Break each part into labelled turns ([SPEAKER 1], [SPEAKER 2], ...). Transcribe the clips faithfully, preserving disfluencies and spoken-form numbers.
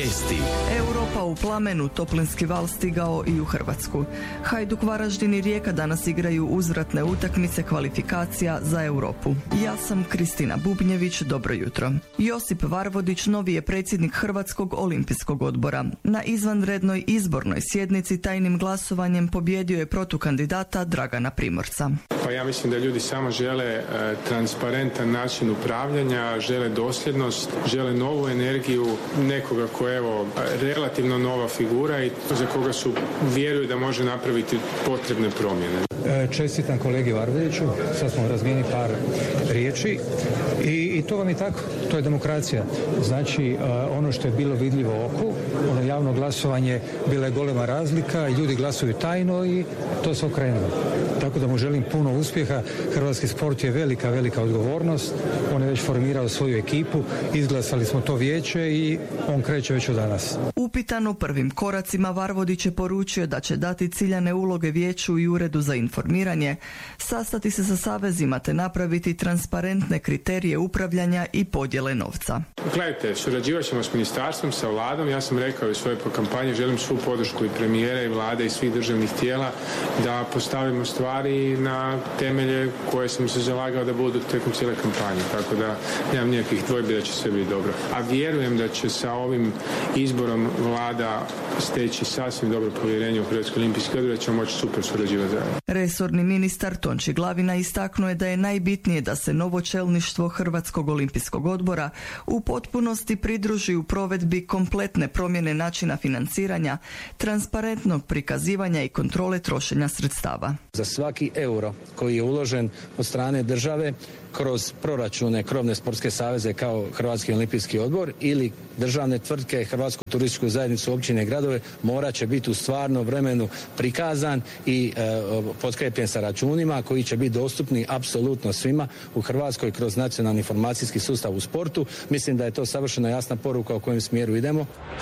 [SPEAKER 1] Vijesti.
[SPEAKER 2] Europa u plamenu, toplinski val stigao i u Hrvatsku. Hajduk, Varaždin i Rijeka danas igraju uzvratne utakmice kvalifikacija za Europu. Ja sam Kristina Bubnjević, dobro jutro. Josip Varvodić novi je predsjednik Hrvatskog olimpijskog odbora. Na izvanrednoj izbornoj sjednici tajnim glasovanjem pobjedio je protukandidata Dragana Primorca.
[SPEAKER 3] Pa ja mislim da ljudi samo žele e, transparentan način upravljanja, žele dosljednost, žele novu energiju, nekoga ko je evo relativno nova figura i za koga su vjeruju da može napraviti potrebne promjene.
[SPEAKER 4] Čestitam kolegi Varvodiću, sad smo razmijenili par riječi i, i to vam je tako, to je demokracija. Znači ono što je bilo vidljivo oku, ono javno glasovanje, bila je golema razlika, ljudi glasuju tajno i to se okrenulo. Tako da mu želim puno uspjeha. Hrvatski sport je velika, velika odgovornost. On je već formirao svoju ekipu, izglasali smo to vijeće i on kreće već od danas.
[SPEAKER 2] Upitan o prvim koracima, Varvodić je poručio da će dati ciljane uloge vijeću i uredu za informiranje, sastati se sa savezima te napraviti transparentne kriterije upravljanja i podjele novca.
[SPEAKER 3] Gledajte, surađivat ćemo s ministarstvom, sa vladom. Ja sam rekao u svojoj kampanji, želim svu podršku i premijera i vlade i svih državnih tijela da postavimo stvari na temelje koje sam se zalagao da budu tijekom cijele kampanje. Tako da nemam nikakvih dvojbi da će sve biti dobro. A vjerujem da će sa ovim izborom vlada steći sasvim dobro povjerenje u Hrvatski olimpijski odbor, da ćemo moći super surađivati zajedno.
[SPEAKER 2] Resorni ministar Tonči Glavina istaknuo je da je najbitnije da se novo čelništvo Hrvatskog olimpijskog odbora u potpunosti pridruži u provedbi kompletne promjene načina financiranja, transparentnog prikazivanja i kontrole trošenja sredstava.
[SPEAKER 5] Za svaki euro koji je uložen od strane države kroz proračune krovne sportske saveze kao Hrvatski olimpijski odbor ili državne tvrtke, Hrvatsku turističku zajednicu, općine i gradove, morat će biti u stvarnom vremenu prikazan i e, potkrijepljen sa računima koji će biti dostupni apsolutno svima u Hrvatskoj kroz nacionalni informacijski sustav u sportu. Mislim da je to savršeno jasna poruka u kojem smjeru idemo.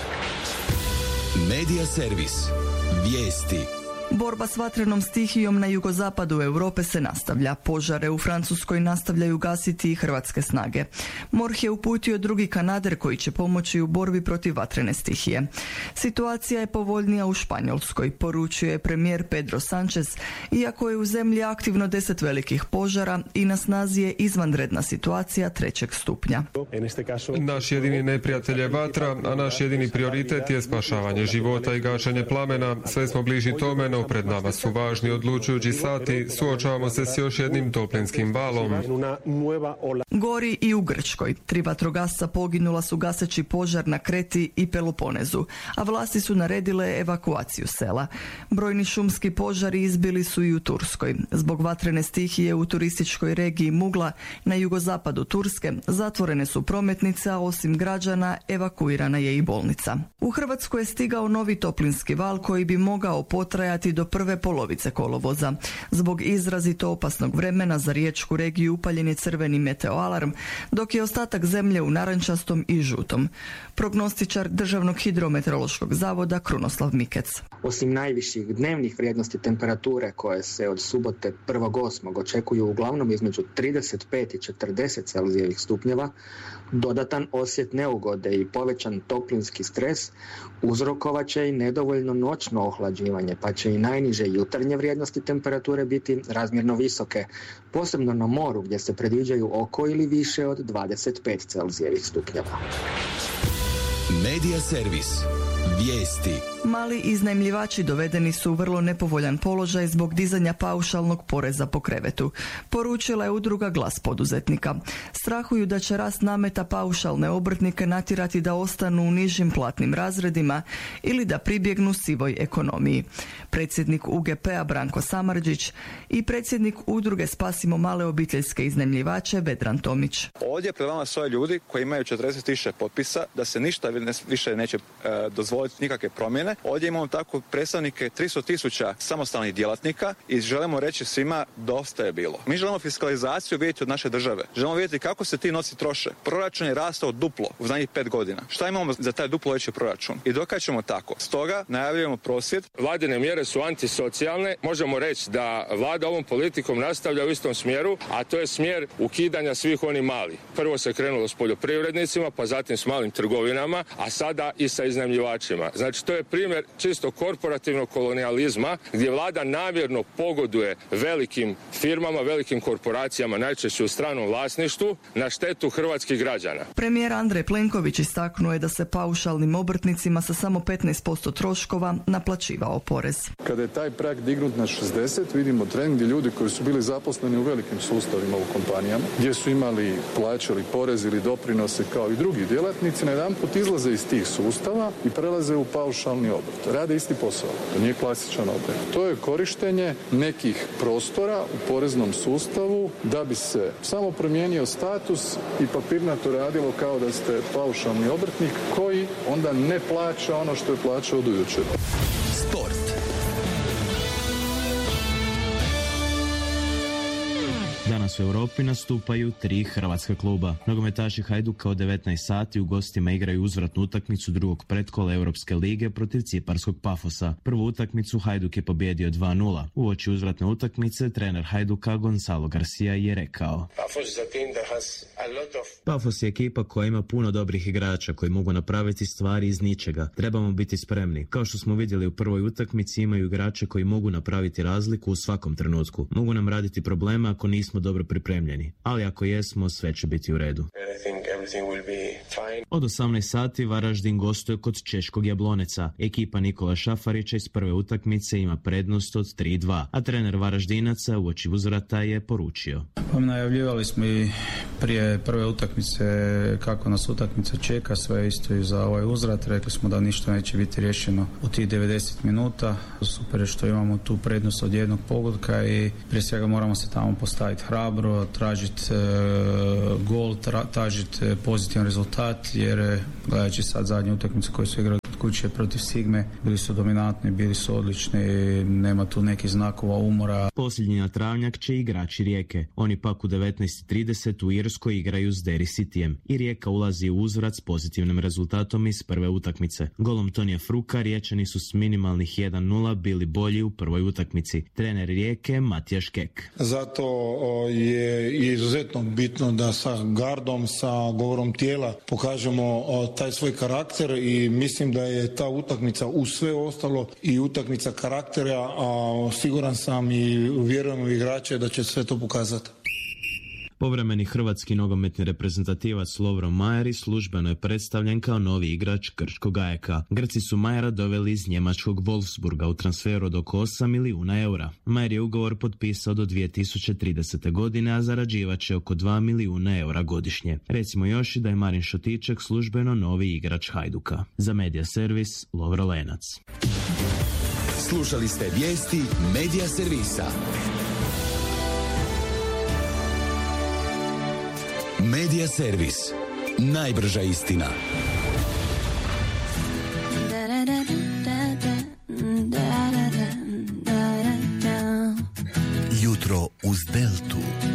[SPEAKER 1] Medija servis. Vijesti.
[SPEAKER 2] Borba s vatrenom stihijom na jugozapadu Europe se nastavlja. Požare u Francuskoj nastavljaju gasiti i hrvatske snage. MORH je uputio drugi kanader koji će pomoći u borbi protiv vatrene stihije. Situacija je povoljnija u Španjolskoj, poručio je premijer Pedro Sánchez, iako je u zemlji aktivno deset velikih požara i na snazi je izvanredna situacija trećeg stupnja.
[SPEAKER 6] Naš jedini neprijatelj je vatra, a naš jedini prioritet je spašavanje života i gašenje plamena. Sve smo bliži tome, no pred nama su važni odlučujući sati, suočavamo se s još jednim toplinskim valom.
[SPEAKER 2] Gori i u Grčkoj. Tri vatrogasca poginula su gaseći požar na Kreti i Peloponezu, a vlasti su naredile evakuaciju sela. Brojni šumski požari izbili su i u Turskoj. Zbog vatrene stihije u turističkoj regiji Mugla na jugozapadu Turske zatvorene su prometnice, a osim građana evakuirana je i bolnica. U Hrvatsku je stigao novi toplinski val koji bi mogao potrajati do prve polovice kolovoza. Zbog izrazito opasnog vremena za riječku regiju upaljen je crveni meteoalarm, dok je ostatak zemlje u narančastom i žutom. Prognostičar Državnog hidrometeorološkog zavoda Krunoslav Mikec.
[SPEAKER 7] Osim najviših dnevnih vrijednosti temperature koje se od subote prvog osmog očekuju uglavnom između trideset pet i četrdeset Celzijevih stupnjeva, dodatan osjet neugode i povećan toplinski stres uzrokovat će i nedovoljno noćno ohlađivanje, pa će i najniže jutarnje vrijednosti temperature biti razmjerno visoke, posebno na moru gdje se predviđaju oko ili više od dvadeset pet Celzijevih stupnjeva.
[SPEAKER 1] Medija servis. Vijesti.
[SPEAKER 2] Mali iznajmljivači dovedeni su u vrlo nepovoljan položaj zbog dizanja paušalnog poreza po krevetu. Poručila je udruga Glas poduzetnika. Strahuju da će rast nameta paušalne obrtnike natjerati da ostanu u nižim platnim razredima ili da pribjegnu sivoj ekonomiji. Predsjednik U G P-a Branko Samardžić i predsjednik udruge Spasimo male obiteljske iznajmljivače Vedran Tomić.
[SPEAKER 8] Ovdje pred vama stoje ljudi koji imaju četrdeset tisuća potpisa da se ništa više neće e, dozvoliti izvoditi nikakve promjene. Ovdje imamo tako predstavnike tristo tisuća samostalnih djelatnika i želimo reći svima dosta je bilo. Mi želimo fiskalizaciju vidjeti od naše države. Želimo vidjeti kako se ti novci troše. Proračun je rastao duplo u zadnjih pet godina. Šta imamo za taj duplo veći proračun? I dokad ćemo tako? Stoga najavljujemo prosvjed.
[SPEAKER 9] Vladine mjere su antisocijalne. Možemo reći da vlada ovom politikom nastavlja u istom smjeru, a to je smjer ukidanja svih onih malih. Prvo se krenulo s poljoprivrednicima, pa zatim s malim trgovinama, a sada i sa iznajmljivačima. Znači, to je primjer čisto korporativnog kolonijalizma gdje vlada namjerno pogoduje velikim firmama, velikim korporacijama, najčešće u stranom vlasništvu, na štetu hrvatskih građana.
[SPEAKER 2] Premijer Andrej Plenković istaknuo je da se paušalnim obrtnicima sa samo petnaest posto troškova naplaćivao porez.
[SPEAKER 10] Kada je taj prag dignut na šezdeset, vidimo trend gdje ljudi koji su bili zaposleni u velikim sustavima u kompanijama, gdje su imali plaćali porez ili doprinose kao i drugi djelatnici, najedanput izlaze iz tih sustava i prelaze u paušalni obrt. Rade isti posao. To nije klasičan obrt. To je korištenje nekih prostora u poreznom sustavu da bi se samo promijenio status i papirnato radilo kao da ste paušalni obrtnik koji onda ne plaća ono što je plaćao do jučer.
[SPEAKER 1] Sport.
[SPEAKER 11] Danas u Europi nastupaju tri hrvatska kluba. Nogometaši Hajduka od devetnaest sati u gostima igraju uzvratnu utakmicu drugog pretkola Europske lige protiv ciparskog Pafosa. Prvu utakmicu Hajduk je pobijedio dva nula. Uoči uzvratne utakmice trener Hajduka Gonzalo Garcia je rekao: Pafos je ekipa koja ima puno dobrih igrača koji mogu napraviti stvari iz ničega. Trebamo biti spremni. Kao što smo vidjeli u prvoj utakmici, imaju igrače koji mogu napraviti razliku u svakom trenutku. Mogu nam raditi probleme ako nismo dobro pripremljeni, ali ako jesmo, sve će biti u redu. Od osamnaest sati Varaždin gostuje kod češkog Jabloneca. Ekipa Nikola Šafarića iz prve utakmice ima prednost od tri dva, a trener Varaždinaca uoči uzvrata je poručio:
[SPEAKER 12] Pa najavljivali smo i prije prve utakmice kako nas utakmica čeka, sve isto i za ovaj uzvrat. Rekli smo da ništa neće biti riješeno u tih devedeset minuta. Super je što imamo tu prednost od jednog pogotka i prije svega moramo se tamo postaviti hrabro, tražiti e, gol, tra, tražiti pozitivan rezultat, jer gledajući sad zadnje utakmice koje su igrali kod kuće protiv Sigme, bili su dominantni, bili su odlični, nema tu nekih znakova umora.
[SPEAKER 11] Posljednji na travnjak će igrači Rijeke. Oni pak u devetnaest trideset u Irskoj igraju s Derry Cityjem i Rijeka ulazi u uzvrat s pozitivnim rezultatom iz prve utakmice. Golom Tonija Fruka Riječani su s minimalnih jedan nula bili bolji u prvoj utakmici. Trener Rijeke Matijaš Kek.
[SPEAKER 13] Zato je izuzetno bitno da sa gardom, sa govorom tijela pokažemo taj svoj karakter i mislim da je ta utakmica uz sve ostalo i utakmica karaktera, a siguran sam i vjerujem u igrače da će sve to pokazati.
[SPEAKER 11] Povremeni hrvatski nogometni reprezentativac Lovro Majer službeno je predstavljen kao novi igrač grčkog Ajeka. Grci su Majera doveli iz njemačkog Wolfsburga u transferu od oko osam milijuna eura. Majer je ugovor potpisao do dvije tisuće tridesete. godine, a zarađivat će oko dva milijuna eura godišnje. Recimo još i da je Marin Šotiček službeno novi igrač Hajduka. Za Media Servis, Lovro Lenac.
[SPEAKER 1] Slušali ste vijesti Media Servisa. Media Servis. Najbrža istina.